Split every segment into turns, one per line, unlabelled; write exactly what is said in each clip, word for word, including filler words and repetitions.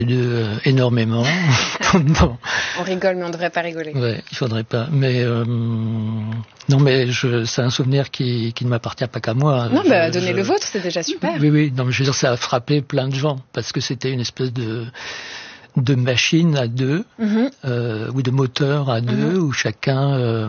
de, euh, énormément. Bon.
On rigole, mais on ne devrait pas rigoler.
Ouais, il faudrait pas. Mais euh, non, mais je, c'est un souvenir qui, qui ne m'appartient pas qu'à moi.
Non,
je,
bah, donnez
je...
le vôtre, c'est déjà super.
Oui, oui. Non, mais je veux dire, ça a frappé plein de gens parce que c'était une espèce de de machine à deux mm-hmm. euh, ou de moteur à deux mm-hmm. où chacun euh,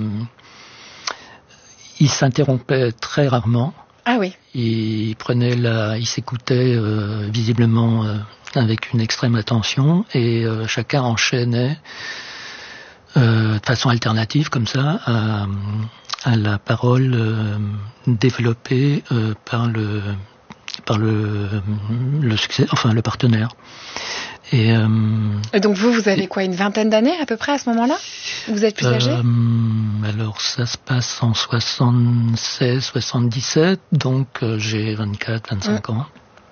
il s'interrompait très rarement.
Ah oui.
Il prenait la, il s'écoutait euh, visiblement. Euh, avec une extrême attention et euh, chacun enchaînait euh, de façon alternative comme ça à, à la parole euh, développée euh, par le par le le succès, enfin le partenaire. Et, euh,
et donc vous, vous avez et, quoi, une vingtaine d'années à peu près à ce moment-là? Vous êtes plus âgé?
euh, Alors ça se passe en soixante-seize soixante-dix-sept, donc euh, j'ai vingt-quatre vingt-cinq mmh. ans.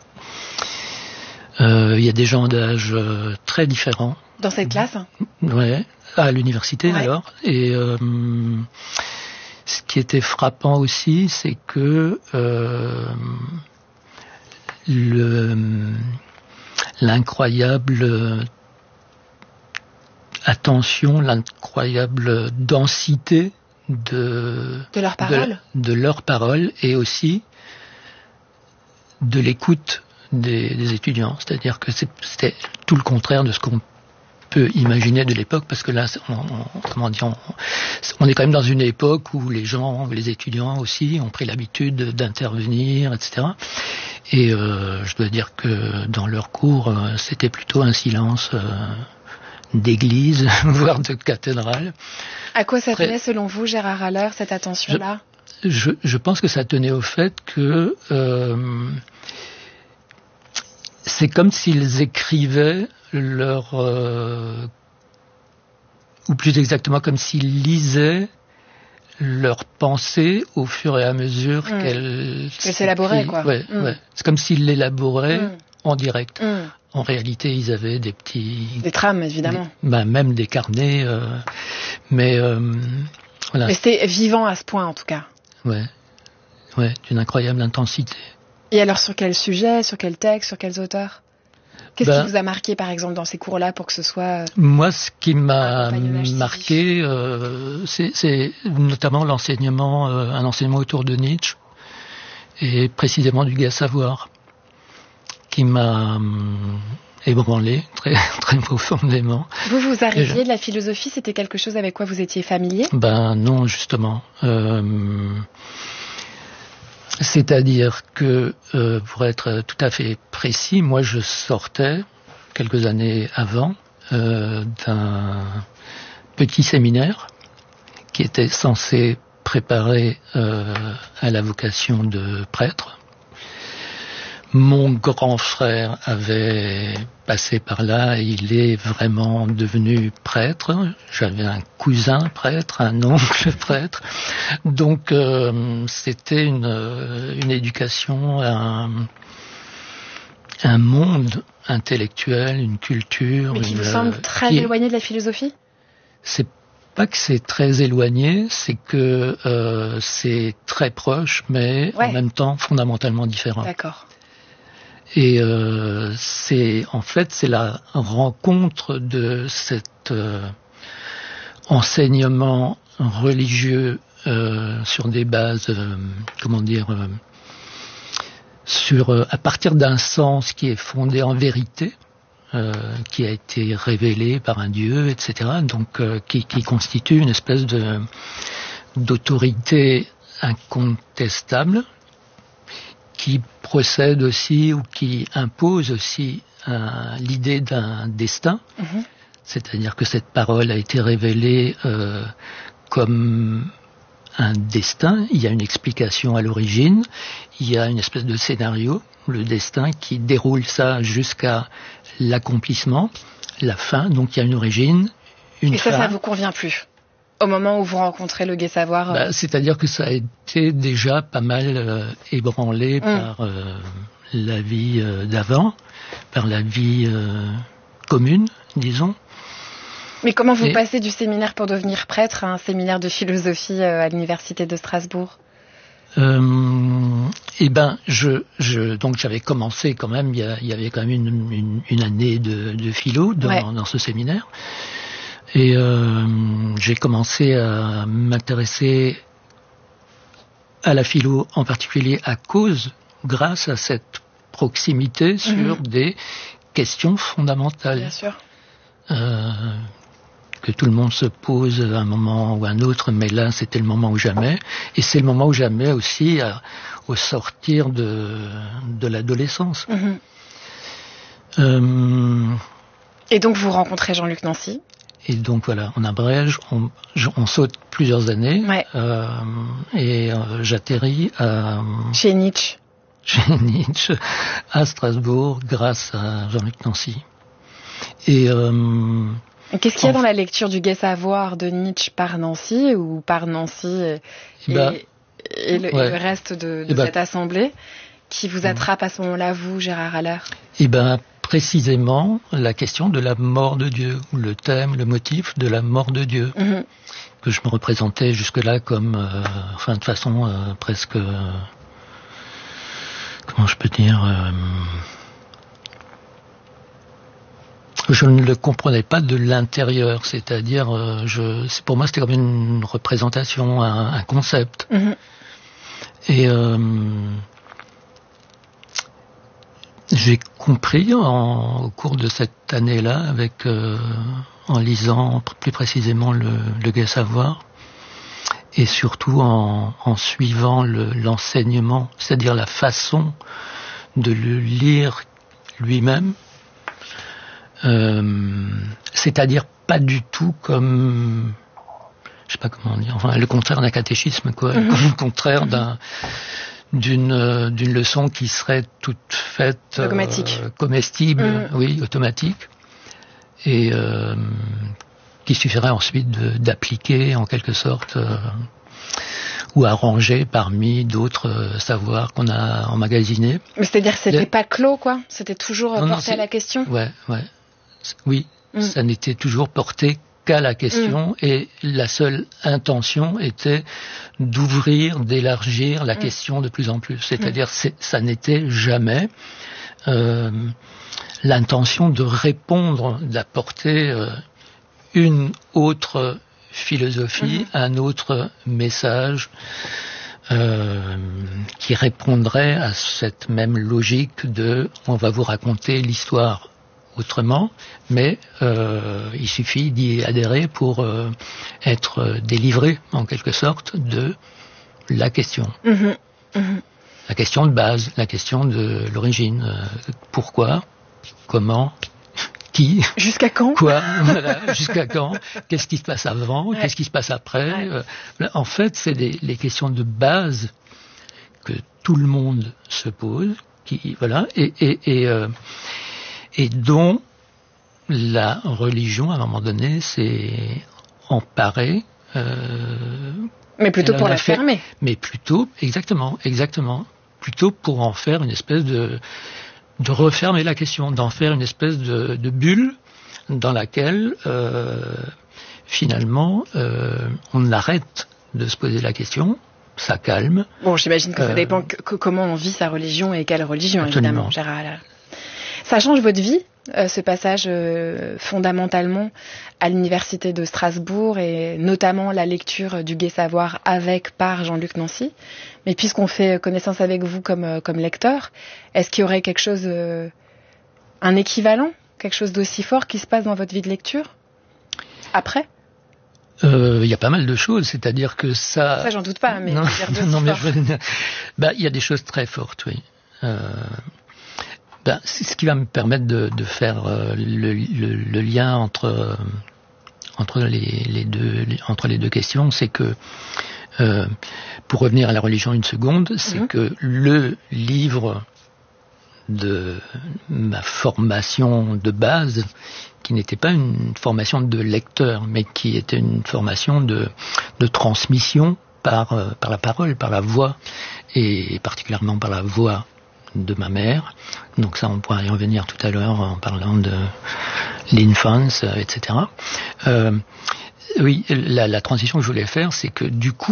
Il euh, y a des gens d'âge euh, très différents.
Dans cette classe?
Ouais, à l'université ouais. alors. Et euh, ce qui était frappant aussi, c'est que euh, le, l'incroyable attention, l'incroyable densité de,
de leurs paroles,
de, de leurs paroles et aussi de l'écoute Des, des étudiants, c'est-à-dire que c'était tout le contraire de ce qu'on peut imaginer de l'époque, parce que là, on, on, comment dire, on, on est quand même dans une époque où les gens, les étudiants aussi, ont pris l'habitude d'intervenir, et cetera. Et euh, je dois dire que dans leurs cours, c'était plutôt un silence euh, d'église, voire de cathédrale.
À quoi ça tenait, selon vous, Gérard Haller, cette attention-là ?
je, je, je pense que ça tenait au fait que euh, c'est comme s'ils écrivaient leur... Euh, ou plus exactement comme s'ils lisaient leurs pensées au fur et à mesure mmh. qu'elles...
Qu'elles s'élaboraient, quoi.
Ouais, mmh. ouais. C'est comme s'ils l'élaboraient mmh. en direct.
Mmh.
En réalité, ils avaient des petits...
Des trames, évidemment.
Des, ben, même des carnets. Euh, mais euh, voilà.
Mais c'était vivant à ce point, en tout cas.
Ouais. Ouais, d'une incroyable intensité.
Et alors, sur quel sujet, sur quel texte, sur quels auteurs ? Qu'est-ce ben, qui vous a marqué, par exemple, dans ces cours-là, pour que ce soit...
Moi, ce qui m'a marqué, euh, c'est, c'est notamment l'enseignement, euh, un enseignement autour de Nietzsche, et précisément du gai savoir, qui m'a euh, ébranlé très, très profondément.
Vous, vous arriviez je... de la philosophie, c'était quelque chose avec quoi vous étiez familier ?
Ben non, justement. Euh, C'est-à-dire que, euh, pour être tout à fait précis, moi je sortais, quelques années avant, euh, d'un petit séminaire qui était censé préparer euh, à la vocation de prêtre. Mon grand frère avait passé par là, et il est vraiment devenu prêtre. J'avais un cousin prêtre, un oncle prêtre. Donc euh, c'était une, une éducation, un, un monde intellectuel, une culture.
Mais qui
une,
vous semble très qui, éloigné de la philosophie ?
C'est pas que c'est très éloigné, c'est que euh, c'est très proche, mais ouais. en même temps fondamentalement différent.
D'accord.
Et euh, c'est en fait c'est la rencontre de cet euh, enseignement religieux euh, sur des bases, euh, comment dire, euh, sur euh, à partir d'un sens qui est fondé en vérité, euh, qui a été révélé par un Dieu, et cetera. Donc euh, qui, qui constitue une espèce de d'autorité incontestable, qui procède aussi ou qui impose aussi euh, l'idée d'un destin, mmh. c'est-à-dire que cette parole a été révélée euh, comme un destin, il y a une explication à l'origine, il y a une espèce de scénario, le destin qui déroule ça jusqu'à l'accomplissement, la fin, donc il y a une origine, une
fin. Et ça,
fin.
ça vous convient plus ? Au moment où vous rencontrez le gai savoir, euh...
bah, c'est-à-dire que ça a été déjà pas mal euh, ébranlé mmh. par euh, la vie euh, d'avant, par la vie euh, commune, disons.
Mais comment vous
Et...
passez du séminaire pour devenir prêtre à un séminaire de philosophie euh, à l'université de Strasbourg ?
Euh, eh ben, je, je, donc j'avais commencé quand même. Il y, a, il y avait quand même une, une, une année de, de philo dans, ouais. dans ce séminaire, et euh, j'ai commencé à m'intéresser à la philo en particulier à cause, grâce à cette proximité sur mmh. des questions fondamentales.
Bien sûr.
Euh, que tout le monde se pose à un moment ou à un autre, mais là c'était le moment ou jamais, et c'est le moment ou jamais aussi à, au sortir de, de l'adolescence.
Mmh.
Euh,
et donc vous rencontrez Jean-Luc Nancy.
Et donc voilà, on abrège, on, on saute plusieurs années,
ouais.
euh, et euh, j'atterris à...
Chez Nietzsche.
Chez Nietzsche, à Strasbourg, grâce à Jean-Luc Nancy. Et... Euh,
Qu'est-ce qu'il y a dans la lecture du Gai Savoir de Nietzsche par Nancy ou par Nancy et,
bah,
et, le, ouais. et le reste de, de
bah,
cette assemblée qui vous attrape à ce moment-là, vous, Gérard Haller?
Eh ben, précisément la question de la mort de Dieu, ou le thème, le motif de la mort de Dieu,
mmh.
que je me représentais jusque-là comme, euh, enfin, de façon euh, presque, euh, comment je peux dire. Euh, Je ne le comprenais pas de l'intérieur, c'est-à-dire, euh, je, pour moi, c'était comme une représentation, un, un concept.
Mmh.
Et euh, j'ai compris en, au cours de cette année-là, avec, euh, en lisant plus précisément le, le Gai Savoir, et surtout en, en suivant le, l'enseignement, c'est-à-dire la façon de le lire lui-même. Euh, c'est-à-dire pas du tout comme, je sais pas comment dire, enfin le contraire d'un catéchisme, quoi, mmh. le contraire d'un d'une d'une leçon qui serait toute faite
dogmatique,
euh, comestible, mmh. oui, automatique, et euh, qui suffirait ensuite de, d'appliquer en quelque sorte euh, ou arranger parmi d'autres euh, savoirs qu'on a emmagasinés.
Mais c'est-à-dire que c'était Les... pas clos, quoi. C'était toujours non, porté non, à la question.
Ouais, ouais. Oui, mmh. ça n'était toujours porté qu'à la question, mmh. et la seule intention était d'ouvrir, d'élargir la mmh. question de plus en plus. C'est-à-dire, mmh. c'est, ça n'était jamais euh, l'intention de répondre, d'apporter euh, une autre philosophie, mmh. un autre message euh, qui répondrait à cette même logique de « on va vous raconter l'histoire ». Autrement, mais euh, il suffit d'y adhérer pour euh, être délivré, en quelque sorte, de la question.
Mmh, mmh.
La question de base, la question de l'origine. Euh, pourquoi, comment, qui,
jusqu'à quand,
quoi, voilà, jusqu'à quand, qu'est-ce qui se passe avant, ouais. qu'est-ce qui se passe après.
Ouais.
Euh, en fait, c'est des, les questions de base que tout le monde se pose, qui, voilà, et... et, et euh, et dont la religion, à un moment donné, s'est emparée. Euh,
mais plutôt pour la fait, fermer.
Mais plutôt, exactement, exactement, plutôt pour en faire une espèce de, de refermer la question, d'en faire une espèce de, de bulle dans laquelle, euh, finalement, euh, on arrête de se poser la question. Ça calme.
Bon, j'imagine que euh, ça dépend que, que, comment on vit sa religion et quelle religion,
absolument.
Évidemment, Gérard Haller. Ça change votre vie, euh, ce passage euh, fondamentalement à l'université de Strasbourg et notamment la lecture du Gai Savoir avec, par Jean-Luc Nancy. Mais puisqu'on fait connaissance avec vous comme, euh, comme lecteur, est-ce qu'il y aurait quelque chose, euh, un équivalent, quelque chose d'aussi fort qui se passe dans votre vie de lecture après ?
Il euh, y a pas mal de choses, c'est-à-dire que ça...
Ça, j'en doute pas, mais...
Non, non mais
fort.
je... bah, il y a des choses très fortes, oui. Euh... Ben, c'est ce qui va me permettre de, de faire euh, le, le, le lien entre euh, entre les, les deux les, entre les deux questions, c'est que euh, pour revenir à la religion une seconde, c'est mmh. que le livre de ma formation de base, qui n'était pas une formation de lecteur, mais qui était une formation de de transmission par euh, par la parole, par la voix, et particulièrement par la voix de ma mère. Donc ça, on pourra y revenir tout à l'heure en parlant de l'enfance, et cetera. Euh, oui, la, la transition que je voulais faire, c'est que du coup,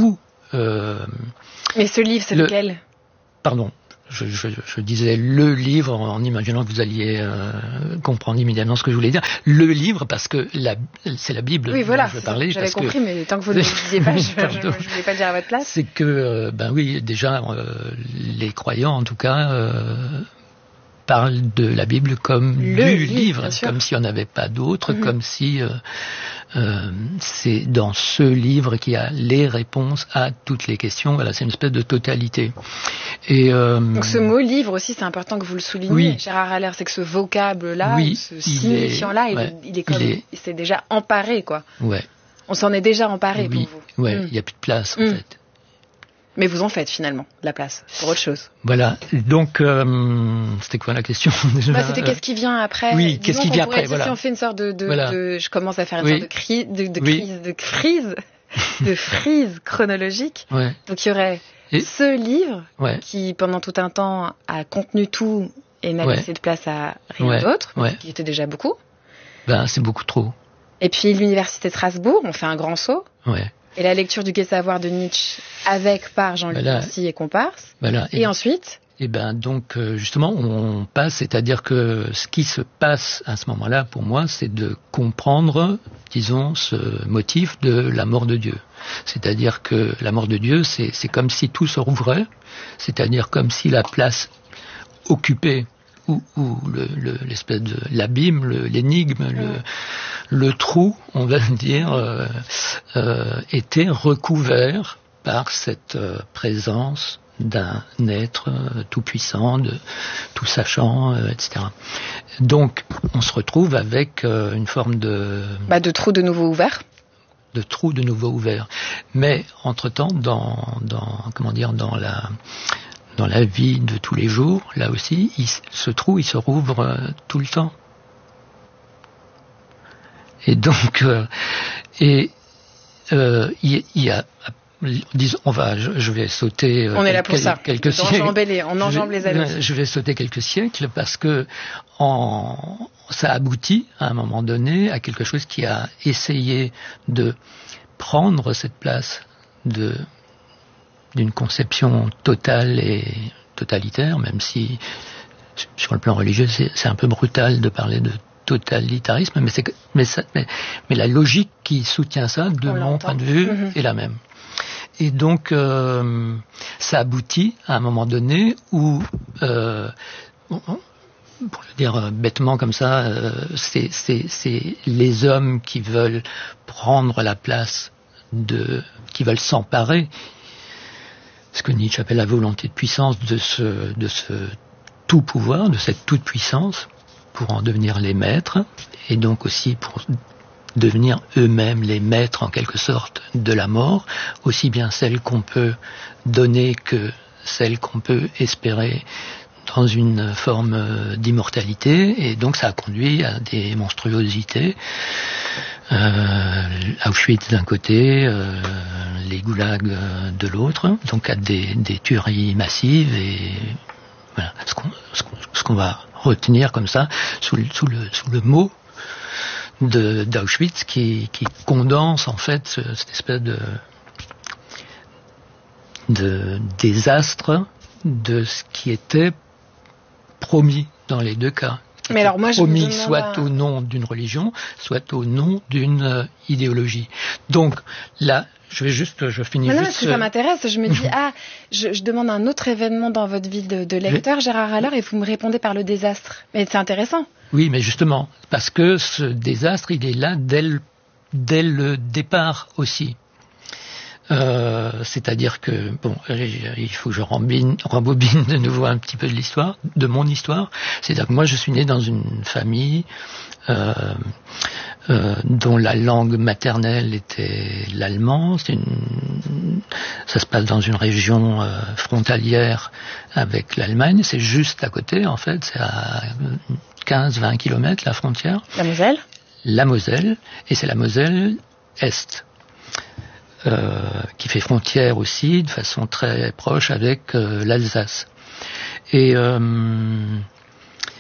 Euh,
Mais ce livre, c'est
le,
lequel?
Pardon. Je, je, je disais le livre en imaginant que vous alliez euh, comprendre immédiatement ce que je voulais dire. Le livre, parce que la, c'est la Bible
oui, voilà,
dont je veux parler.
J'avais
parce
compris,
que...
mais tant que vous ne le disiez pas, je ne voulais pas le dire à votre place.
C'est que, euh, ben oui, déjà, euh, les croyants, en tout cas, euh, parlent de la Bible comme
le
du
livre,
livre, comme s'il n'y en avait pas d'autre, mm-hmm. comme si euh, euh, c'est dans ce livre qu'il y a les réponses à toutes les questions. Voilà, c'est une espèce de totalité. Et, euh,
donc ce mot livre aussi, c'est important que vous le souligniez,
oui,
Gérard Haller, c'est que ce vocable-là,
oui,
ce signifiant-là, il,
ouais,
il est comme,
il est,
il s'est déjà emparé, quoi.
Ouais.
On s'en est déjà emparé
oui,
pour vous.
Ouais, il mm. n'y a plus de place, en mm. fait.
Mais vous en faites finalement de la place pour autre chose.
Voilà. Donc euh, c'était quoi la question déjà?
Bah, c'était qu'est-ce qui vient après.
Oui, qu'est-ce qui vient après.
Dire,
voilà.
Si on fait une sorte de, de,
voilà.
de je commence à faire une
oui.
sorte de, cri, de, de
oui.
crise, de frise, de frise chronologique.
Ouais.
Donc il y aurait Et... ce livre
ouais.
qui pendant tout un temps a contenu tout et n'a
ouais.
laissé de place à rien
ouais.
d'autre,
ouais.
qui était déjà beaucoup.
Ben c'est beaucoup trop.
Et puis l'université de Strasbourg, on fait un grand saut.
Ouais.
Et la lecture du Gai Savoir de Nietzsche avec par Jean-Luc
voilà.
Nancy et comparse.
Voilà.
Et, et ensuite
Et ben donc justement on passe, c'est-à-dire que ce qui se passe à ce moment-là pour moi, c'est de comprendre, disons, ce motif de la mort de Dieu. C'est-à-dire que la mort de Dieu, c'est, c'est comme si tout se rouvrait, c'est-à-dire comme si la place occupée ou, ou le, le, l'espèce de l'abîme, le, l'énigme, mmh. le, le trou, on va dire, euh, euh, était recouvert par cette euh, présence d'un être euh, tout-puissant, de, tout-sachant, euh, et cetera. Donc, on se retrouve avec euh, une forme de...
Bah, de trou de nouveau ouvert.
De trou de nouveau ouvert. Mais, entre-temps, dans, dans, comment dire, dans la... Dans la vie de tous les jours, là aussi, il, ce trou, il se rouvre euh, tout le temps. Et donc, euh, et euh, il, il y a, disons, on va, je, je vais sauter. Euh,
on est là pour
quel,
ça.
Quelques siècles.
Les, on enjambe les allées.
Je vais sauter quelques siècles parce que en, ça aboutit à un moment donné à quelque chose qui a essayé de prendre cette place de d'une conception totale et totalitaire, même si sur le plan religieux c'est, c'est un peu brutal de parler de totalitarisme, mais, c'est, mais, ça, mais, mais la logique qui soutient ça, de
On
mon
l'entend.
point de vue,
mmh.
est la même. Et donc, euh, ça aboutit à un moment donné où, euh, pour le dire bêtement comme ça, euh, c'est, c'est, c'est les hommes qui veulent prendre la place de, qui veulent s'emparer, ce que Nietzsche appelle la volonté de puissance, de ce, de ce tout pouvoir, de cette toute puissance, pour en devenir les maîtres, et donc aussi pour devenir eux-mêmes les maîtres en quelque sorte de la mort, aussi bien celle qu'on peut donner que celle qu'on peut espérer dans une forme d'immortalité, et donc ça a conduit à des monstruosités. Euh, Auschwitz d'un côté, euh, les goulags de l'autre, donc à des, des tueries massives, et voilà ce qu'on, ce qu'on, ce qu'on va retenir comme ça sous le, sous le, sous le mot de, d'Auschwitz qui, qui condense en fait ce, cette espèce de, de désastre de ce qui était promis dans les deux cas.
Mais alors moi, je
promis
me
soit
à...
au nom d'une religion, soit au nom d'une euh, idéologie. Donc là, je vais juste, je finis
mais non,
juste.
Parce que ça m'intéresse. Je me dis ah, je, je demande un autre événement dans votre vie de, de lecteur, mais... Gérard Haller, et vous me répondez par le désastre. Mais c'est intéressant.
Oui, mais justement, parce que ce désastre, il est là dès le, dès le départ aussi. Euh, c'est-à-dire que, bon, il faut que je rembobine, rembobine de nouveau un petit peu de l'histoire, de mon histoire. C'est-à-dire que moi, je suis né dans une famille euh, euh, dont la langue maternelle était l'allemand. C'est une, ça se passe dans une région euh, frontalière avec l'Allemagne. C'est juste à côté, en fait. C'est à quinze à vingt kilomètres, la frontière.
La Moselle ?
La Moselle. Et c'est la Moselle Est. Euh, qui fait frontière aussi de façon très proche avec euh, l'Alsace. Et euh,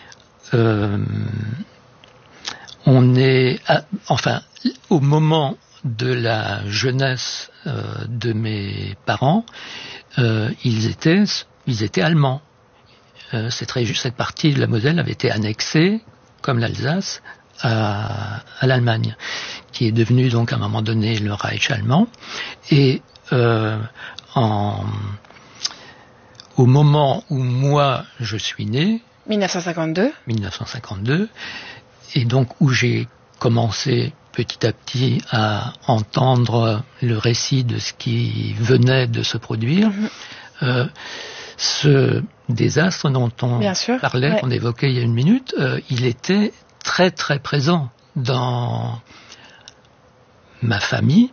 euh, on est, à, enfin, au moment de la jeunesse euh, de mes parents, euh, ils étaient, ils étaient allemands. Euh, cette, région, cette partie de la Moselle avait été annexée, comme l'Alsace, à, à l'Allemagne, qui est devenue donc à un moment donné le Reich allemand. Et euh, en, au moment où moi je suis né,
dix-neuf cent cinquante-deux,
dix-neuf cent cinquante-deux, et donc où j'ai commencé petit à petit à entendre le récit de ce qui venait de se produire, mmh. euh, ce désastre dont on parlait, ouais. qu'on évoquait il y a une minute, euh, il était très très présent dans ma famille,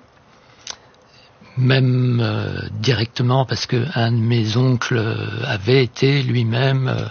même euh, directement parce que un de mes oncles avait été lui-même euh,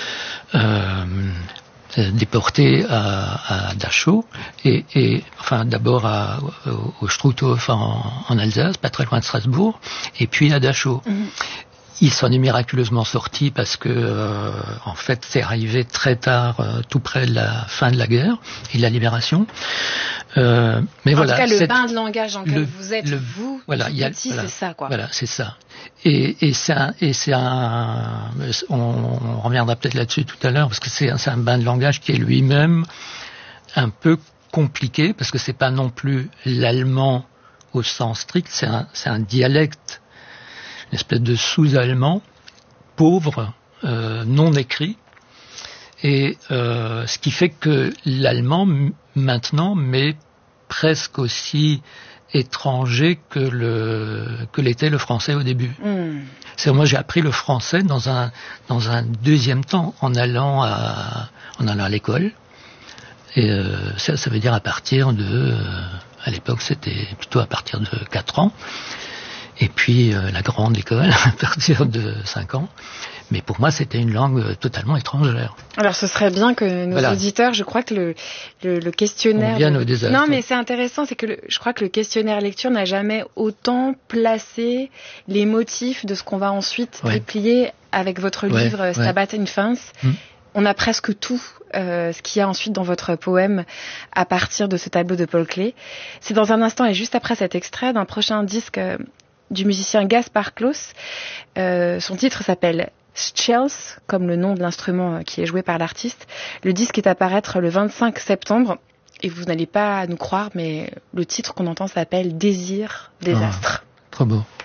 euh, déporté à, à Dachau et, et enfin d'abord à, au, au Struthof en, en Alsace, pas très loin de Strasbourg, et puis à Dachau. Mmh. Il s'en est miraculeusement sorti parce que, euh, en fait, c'est arrivé très tard, euh, tout près de la fin de la guerre et de la libération. Euh, mais
en
voilà,
tout cas, le cette, bain de langage dans lequel
le,
vous êtes,
le,
vous,
voilà, il y a,
petit,
voilà,
c'est ça, quoi.
Voilà, c'est ça. Et, et c'est un, et c'est un, on, on reviendra peut-être là-dessus tout à l'heure parce que c'est un, c'est un bain de langage qui est lui-même un peu compliqué parce que c'est pas non plus l'allemand au sens strict, c'est un, c'est un dialecte. Une espèce de sous-allemand, pauvre, euh, non écrit, et euh, ce qui fait que l'allemand, m- maintenant, m'est presque aussi étranger que, le, que l'était le français au début. Mm. C'est-à-dire, moi, j'ai appris le français dans un, dans un deuxième temps, en allant à, en allant à l'école, et euh, ça, ça veut dire à partir de, euh, à l'époque, c'était plutôt à partir de quatre ans, et puis euh, la grande école à partir de cinq ans. Mais pour moi, c'était une langue totalement étrangère.
Alors, ce serait bien que nos voilà. auditeurs, je crois que le, le, le questionnaire...
On vient au désastre.
Non, mais c'est intéressant, c'est que le, je crois que le questionnaire lecture n'a jamais autant placé les motifs de ce qu'on va ensuite ouais. déplier avec votre ouais, livre ouais. Stabat Infans. Hum. On a presque tout euh, ce qu'il y a ensuite dans votre poème à partir de ce tableau de Paul Klee. C'est dans un instant et juste après cet extrait d'un prochain disque... Euh, du musicien Gaspard Klaus. Euh, son titre s'appelle Schells, comme le nom de l'instrument qui est joué par l'artiste. Le disque est à paraître le vingt-cinq septembre, et vous n'allez pas nous croire, mais le titre qu'on entend s'appelle Désir, Désastre.
Oh, trop beau.